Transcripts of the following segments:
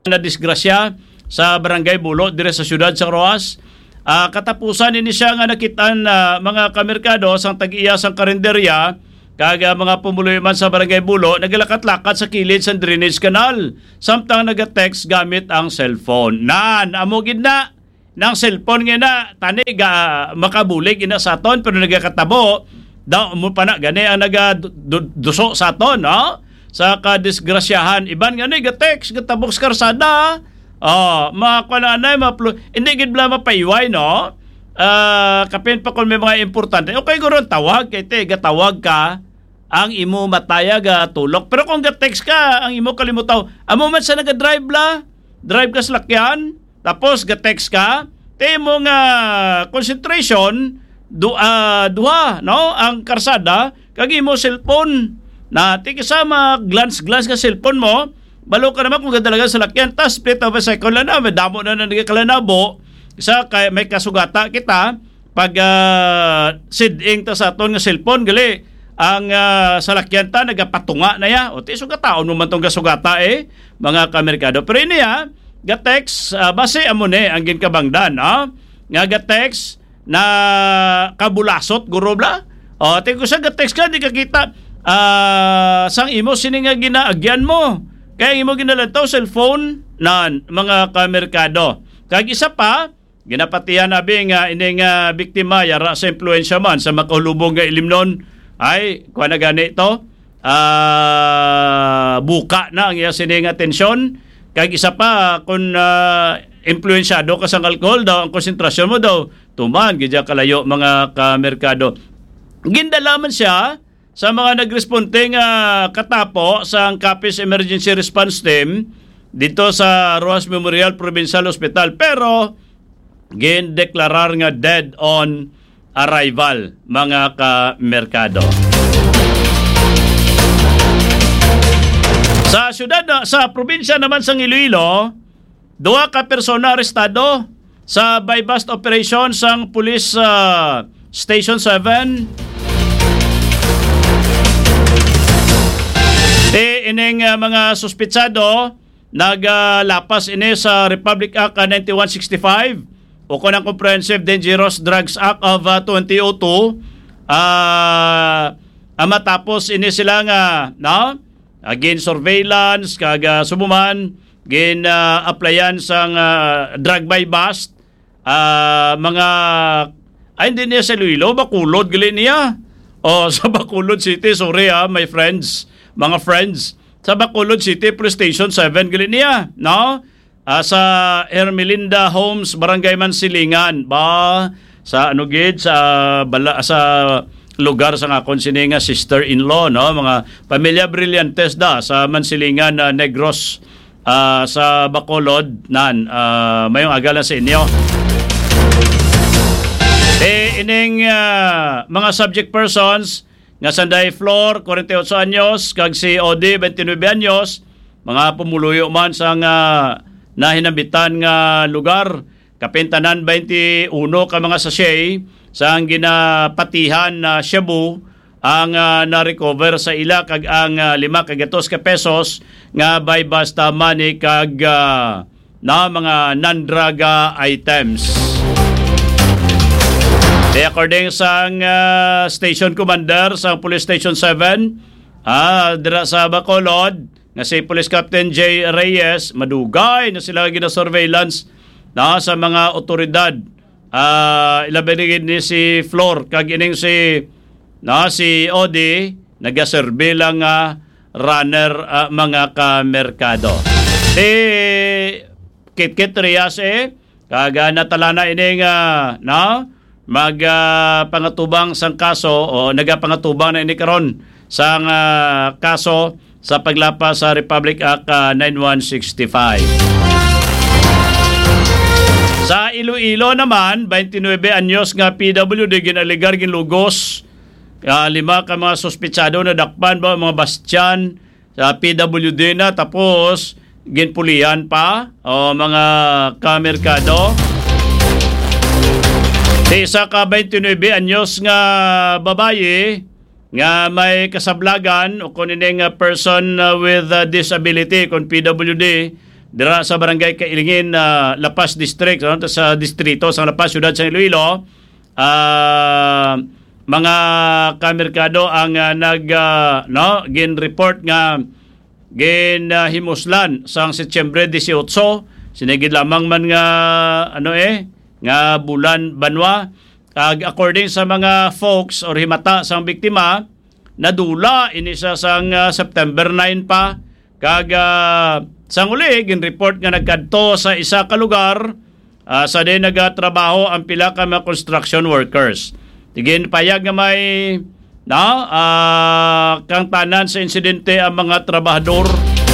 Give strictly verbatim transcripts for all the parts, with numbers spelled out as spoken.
na disgrasya sa Barangay Bulo dire sa siyudad sa Roas. Uh, katapusan ini siya nga nakitaan na uh, mga kamerkado sang tag-iya sang karinderya kag uh, mga pumuloy man sa Barangay Bulo naglakat-lakat sa kilid sa drainage canal samtang nagatext gamit ang cellphone. Nan amo gid na ng cellphone nga na tani ga makabulig ina sa aton pero nagakatabo daw mo pa na gani ang nagaduso sa aton no? Sa kadisgrasyahan iban nga ni ga-text gatabok sa karsada oh makuha na maplo hindi gid bla mapaiway no uh, kapin pa kung may mga importante okay guro tawag kay te gatawag ka ang imo mataya ga tulok pero kung ga-text ka ang imo kalimutaw amo man sa naga-drive bla drive ka sa lakyan tapos ga-text ka te mo nga concentration du uh, duha no ang karsada kag imo cellphone na ti kasama glance glance ka cellphone mo balo ka naman kung gadalaga sa lakyan tas split of a second lang na madamo na nagkalanabo sa kay may kasugata kita pag uh, siding ta sa aton nga cellphone gali ang uh, salakyan ta nagapatunga na ya o ti sugataon mo man tong gasugata eh mga kamerkado pero ini ha ga-text uh, base amo ni ang ginkabangdan ha nga ga-text na kabulasot guro bla o ti ko sa ga-text ka di ka kita uh, sang imo sini nga ginaagyan mo kaya imo ginalantaw cellphone nan mga kamerkado kag isa pa ginapatihan abi nga ining uh, biktima yara sa impluwensya man sa makahulubong nga ilimnon ay kuha na gani ito uh, buka na ang iya sini nga tensyon kag isa pa kung uh, impluwensyado ka sang alcohol daw ang konsentrasyon mo daw tuman gidya kalayo mga kamerkado gindalaman siya sa mga nagresponde nga katapo sa Capiz Emergency Response Team dito sa Roas Memorial Provincial Hospital pero gindeklarar nga dead on arrival mga kamerkado. Sa syudad sa probinsya naman sa Iloilo, duha ka persona arestado sa buy-bust operation sang Police uh, Station seven. Di ining uh, mga suspitsado naglapas uh, ini sa Republic Act uh, ninety-one sixty-five o kunang Comprehensive Dangerous Drugs Act of uh, twenty oh two. Uh, uh, matapos ini sila nga no? Again surveillance kag uh, sumuman gin uh, applyan sang uh, drug buy bust uh, mga ay hindi niya sa Iloilo Bacolod gali niya o sa Bacolod City sorry ha my friends mga friends sa Bacolod City Police Station seven gali niya no uh, sa Hermelinda Homes Barangay Mansilingan ba sa ano gid sa bala, sa lugar sa nga konsininga sister-in-law no mga pamilya Brillantes da sa Mansilingan uh, Negros uh, sa Bacolod nan uh, mayong agalan sa inyo eh ining uh, mga subject persons nga Sanday Flor forty-eight anyos kag si Odi twenty-nine anyos mga pumuluyo man sa nga nahinambitan nga lugar kapintanan twenty-one ka mga sachet sa ang ginapatihan na uh, shabu ang uh, na-recover sa ila kag ang uh, lima kagatos ka pesos nga buy basta money kag uh, na mga non-drug items. De according sa uh, station commander sa Police Station seven ah, dira sa Bacolod nga si Police Captain J. Reyes madugay na sila gina-surveillance na sa mga otoridad. Uh, ilabanigin ni si Flor kag ining si na si Odi nagaserbe lang uh, runner uh, mga kamerkado. Si Kit-Kit Rias eh kag uh, natalana ining uh, na mag uh, pangatubang sang kaso o nagapangatubang na ini karon sang uh, kaso sa paglapas sa Republic Act uh, ninety-one sixty-five. Sa Iloilo naman, twenty-nine anyos nga P W D ginaligar ginlugos. Uh, lima ka mga suspitsado na dakpan ba mga Bastian sa P W D na tapos ginpulian pa o mga kamerkado. Isa ka twenty-nine anyos nga babaye nga may kasablagan o kung ining person uh, with uh, disability kung P W D dira sa barangay Kailingin, uh, Lapas District, no? Sa distrito sa Lapas, siyudad sa Iloilo. Uh, mga kamerkado ang uh, nag uh, no gin report nga gin uh, himuslan sang Setyembre eighteen, sinigid lamang man nga ano eh nga bulan banwa. Kag according sa mga folks or himata sang biktima, nadula ini sa sang uh, September nine pa. Kag uh, sang uli gin report nga nagkadto sa isa ka lugar uh, sa din nagatrabaho ang pila ka mga construction workers. Tigin payag nga may na uh, kang tanan sa insidente ang mga trabahador.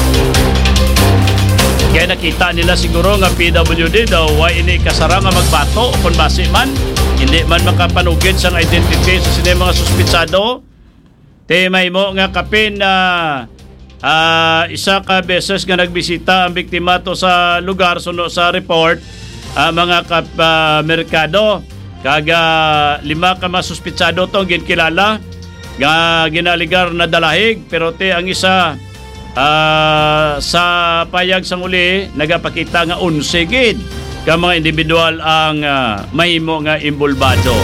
Kaya nakita nila siguro nga P W D daw why ini kasara nga magbato kung base man hindi man makapanugid sang identity sa sine mga suspitsado. Te may mo nga kapin na uh, isa ka beses nga nagbisita ang biktima to sa lugar suno sa report uh, mga kap uh, merkado. Kaga lima ka masuspitsado to ginkilala nga ginaligar na dalahig, pero te ang isa uh, sa payag sang uli nagapakita nga unse gid ka mga individual ang uh, mahimo nga imbulbado.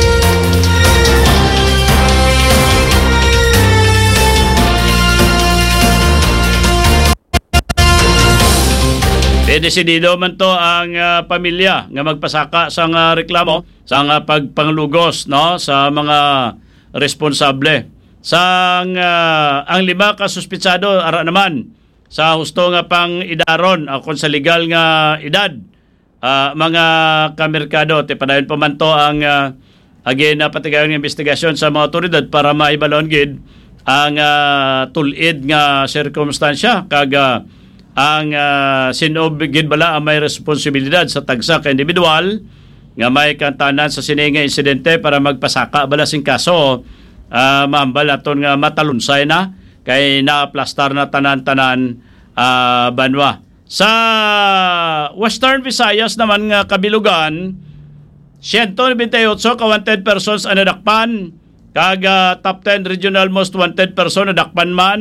Desidido man to ang uh, pamilya nga magpasaka sa uh, reklamo sa uh, pagpanglugos no sa mga responsable. Sang uh, ang lima ka suspitsado ara naman sa husto nga pang idaron uh, kung sa legal nga edad uh, mga kamerkado te padayon pa man to ang uh, again na uh, patigayon nga investigasyon sa mga otoridad para maibalon gid ang uh, tulid nga sirkumstansya kaga ang uh, sinob gid bala ang may responsibilidad sa tagsa ka individual nga may kantanan sa sininga insidente para magpasaka bala sing kaso uh, maambal aton nga matalunsay na kay naaplastar na tanan-tanan uh, banwa. Sa Western Visayas naman nga kabilugan, one hundred ninety-eight ka wanted persons ang nadakpan kag uh, top ten regional most wanted person nadakpan man.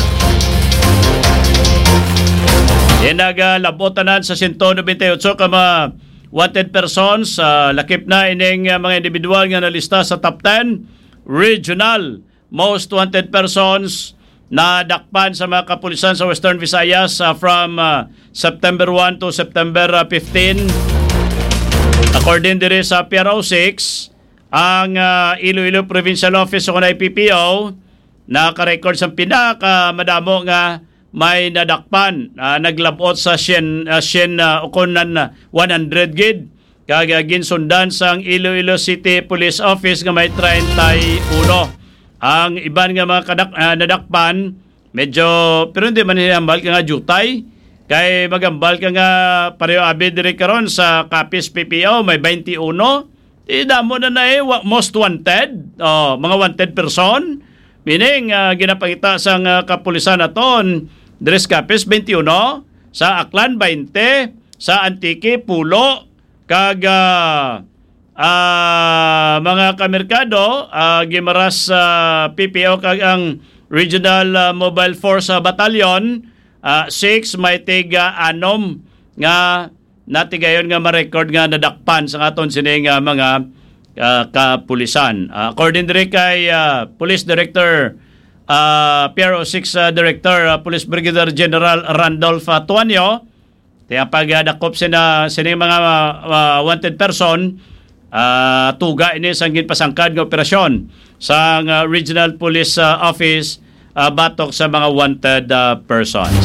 Yan naglabotanan sa one hundred ninety-eight ka mga wanted persons. Uh, lakip na ining uh, mga individual nga nalista sa top ten regional most wanted persons na dakpan sa mga kapulisan sa Western Visayas uh, from uh, September one to September fifteen. According dire sa P R O six, ang uh, Iloilo Provincial Office o I P P O naka-record sa pinaka madamo nga may nadakpan, uh, naglabot sa Sien uh, Sien uh, ukunan uh, one hundred gid kag ginsundan sang Iloilo City Police Office nga may thirty-one. Ang iban nga mga kadak, uh, nadakpan medyo pero hindi man hambal ka nga jutay kay magambal ka nga pareho abi dire karon sa Capiz P P O may twenty-one. Di damo na na eh most wanted, oh, mga wanted person. Meaning uh, ginapakita sang uh, kapulisan aton Dres Capiz twenty-one, sa Aklan twenty, sa Antique pulo, kag uh, uh, mga kamerkado uh, gimaras sa uh, P P O kag ang Regional uh, Mobile Force uh, Battalion uh, six may tiga anom nga natigayon nga ma-record nga nadakpan sa aton sining uh, mga uh, kapulisan. Uh, according dire kay uh, Police Director Uh, P R O six uh, Director uh, Police Brigadier General Randolph uh, Tuanyo, kaya pag uh, dakop sina sining mga uh, wanted person uh, tuga ini sang ginpasangkad nga operasyon sa uh, Regional Police uh, Office uh, batok sa mga wanted uh, persons.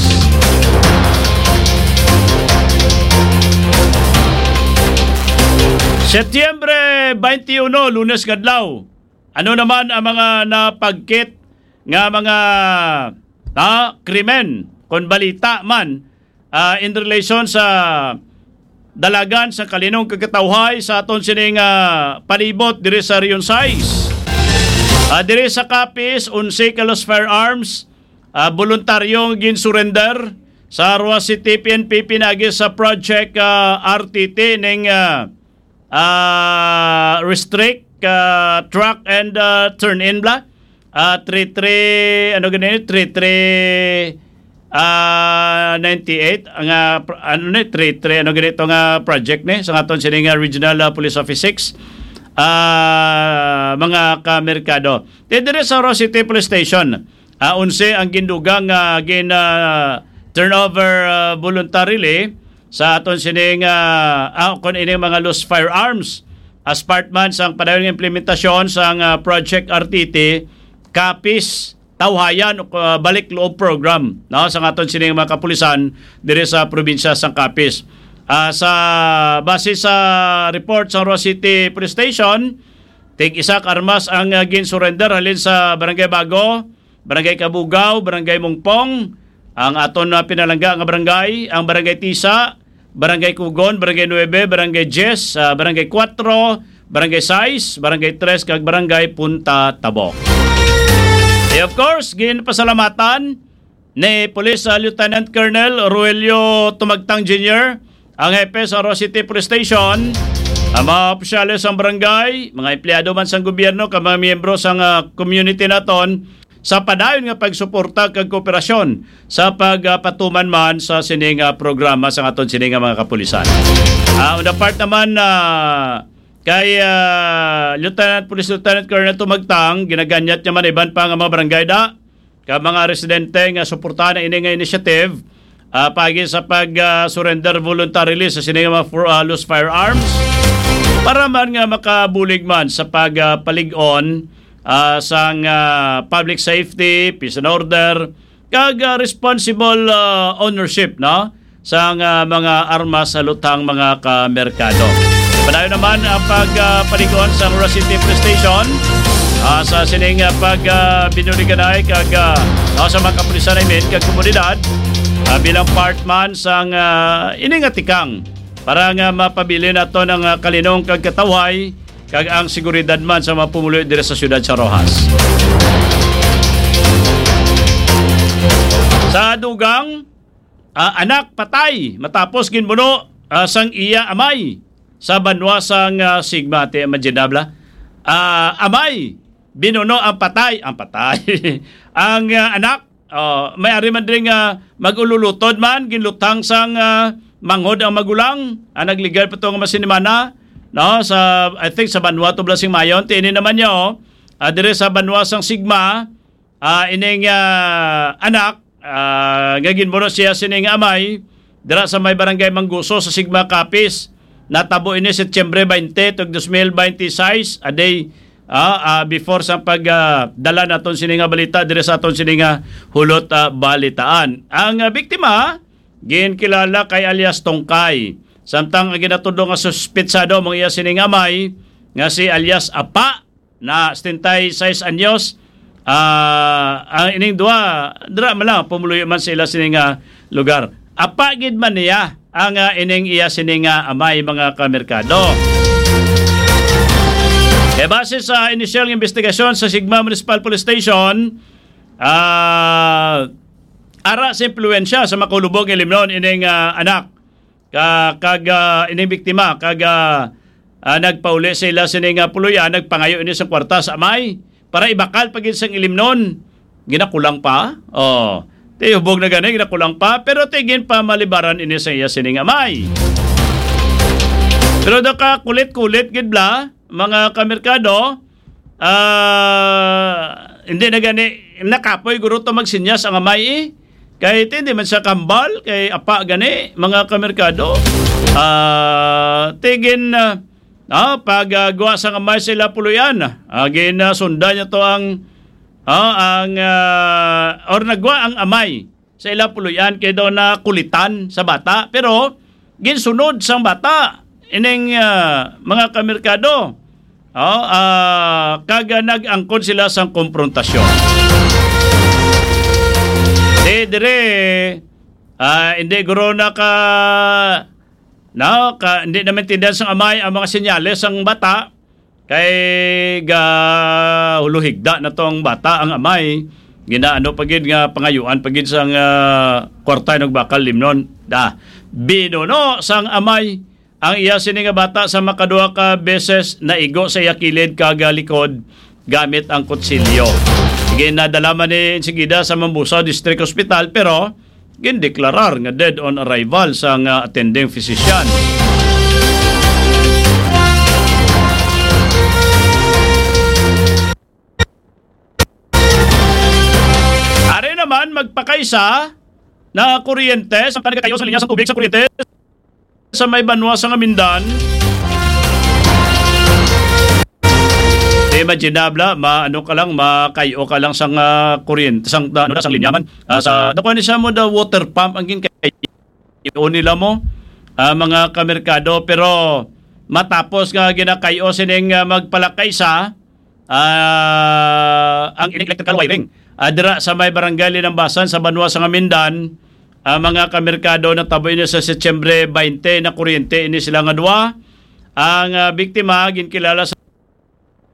Setyembre twenty-one, Lunes kadlaw. Ano naman ang mga napagkit nga mga na krimen kon balita man uh, in relation sa dalagan sa kalinong kagatawhay sa aton sining uh, palibot diri sa Rion Sais. Uh, diri sa Capiz, unse kalos firearms uh, voluntaryong gin-surrender sa Arwa City P N P pinagi sa project uh, R T T ning uh, uh, restrict uh, truck and uh, turn in bla. Uh, three three ano ganyan three three uh, ninety-eight ang uh, pr- ano ni three three ano ganito nga project ni sa aton sining uh, Regional uh, Police Office six uh, mga kamerkado. Dire sa Oro City Police Station, uh, unse ang gindugang uh, gin uh, turnover uh, voluntarily sa aton sining uh, uh, kun ining mga loose firearms as part man sang padayong implementasyon sang uh, Project R T T Kapis Tawhayan uh, Balik Loob Program, no, sa aton sining mga kapulisan dire sa probinsya sang Kapis. Uh, sa base sa report sa Oro City Police Station, tig isa ka armas ang uh, gin-surrender halin sa Barangay Bago, Barangay Kabugaw, Barangay Mungpong, ang aton na uh, pinalangga nga barangay, ang Barangay Tisa, Barangay Kugon, Barangay Nueve, Barangay Jess, uh, Barangay four, Barangay six, Barangay three, kag Barangay Punta Tabok. E of course, ginapasalamatan ni Police uh, Lieutenant Colonel Ruelio Tumagtang Junior, ang hepe sa Oro City Police Station, ang mga opisyales ng barangay, mga empleyado man sa gobyerno, kag mga miyembro sa uh, community naton, sa padayon nga pagsuporta kag kooperasyon sa pagpatuman man sa sining uh, programa sa aton sining mga kapulisan. Uh, on the part naman na uh, kay uh, Lieutenant Police Lieutenant Colonel Tumagtang, ginaganyat niya man iban pa nga mga barangay da, ka mga residente nga suportahan ang ini nga initiative uh, pagi sa pag-surrender uh, voluntarily sa sining mga for, uh, loose firearms para man nga makabulig man sa pagpalig-on uh, sang uh, public safety, peace and order, kag uh, responsible uh, ownership, no, sang uh, mga armas sa lutang mga kamerkado. Padayon naman ang pagpaligon uh, sa Oro City Police Station uh, sa sining uh, pag uh, binuliganay kag uh, uh, sa mga kapulisan namin kag komunidad uh, bilang part man sang uh, iningatikang para nga mapabili nato ng uh, kalinong kag katawhay kag ang seguridad man sa mga pumuloy dire sa siyudad sa Rojas. Sa dugang uh, anak patay matapos ginbuno uh, sang iya amay sa banwa sang uh, Sigma te imaginable. Uh, amay binuno ang patay, ang patay. ang uh, anak uh, may ari man ding uh, magululutod man ginlutang sang uh, manghod ang magulang, ang nagligal pa itong masinimana, no, sa, I think sa Banwa to Blasing Mayon, tini naman niya, oh, uh, dire sa Banwa sang Sigma, uh, ining uh, anak, uh, gagin mo siya sining amay, dira sa may barangay Mangguso sa Sigma Kapis, natabo ini Setyembre twenty, tug twenty twenty-six, a day, uh, uh, before sa pagdala uh, naton sininga balita, dire sa aton sininga hulot uh, balitaan. Ang uh, biktima, gin kilala kay alias Tongkay. Samtang ginatudo nga suspitsado mong iya sining amay nga si alias Apa na seventy-six anyos. Uh, ang ining duha dira man lang pumuluyo man sila sining uh, lugar. Apa gid man niya ang uh, ining iya sining uh, amay mga kamerkado. E base sa initial investigasyon sa Sigma Municipal Police Station, ah uh, ara sa impluensya sa makulubog ilimnon ining uh, anak ka kag uh, ining biktima kag uh, uh, nagpauli sila sining uh, puluyan nagpangayo ini sa kwarta sa amay para ibakal pagin sang ilimnon ginakulang pa oh ti hubog na gani ginakulang pa pero tigin pa malibaran ini sa iya sining amay pero daka kulit-kulit gid bla mga kamerkado uh, hindi na gani nakapoy guro to magsinyas ang amay eh. Kahit hindi man sa kambal, kay apa gani, mga kamerkado, uh, tigin uh, uh, pag-gawa uh, sa kamay sila puluyan, agin uh, sundan niya to ang, uh, ang uh, or nagwa ang amay sa ila puluyan, kay daw na kulitan sa bata, pero ginsunod sang bata, ining uh, mga kamerkado, uh, uh, kaga nag-angkon sila sang konfrontasyon. Eh, dire, uh, hindi guro na ka, no, ka, hindi naman tindahan sa amay ang mga senyales ang bata, kay ga huluhigda na tong bata ang amay, ginaano pagid nga pangayuan pagid sang uh, kwarta ng bakal limnon, da, binuno sang amay, ang iya sini nga bata sa makaduha ka beses na igo sa iya kilid kaga likod gamit ang kutsilyo. Sige, nadala man ni Insigida sa Mambuso District Hospital pero gindeklarar nga dead on arrival sa nga attending physician. Ari naman magpakaisa na kuryente sa kanila kayo sa linya sa tubig sa kuryente sa may banwa sa Ngamindan. Imaginable, ma ano ka lang, makayo ka lang sa uh, kuryente, sang ano na sang linyaman. Uh, sa dakuan ni sa mo the water pump ang ginkay nila mo uh, mga kamerkado, pero matapos nga ginakayo sining uh, magpalakay sa uh, ang electrical wiring. Uh, dira sa may barangay Linambasan sa banwa sa Ngamindan, uh, mga kamerkado na taboy na sa Setyembre bainte na kuryente ini sila nga duwa. Ang uh, biktima ginkilala sa